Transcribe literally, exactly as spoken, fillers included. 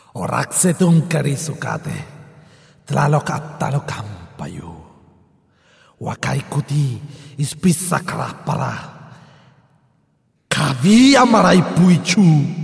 Orak setong karisukate, tlalokatalo kampayo. Wakai kuti ispisa para kavi amarai puichu.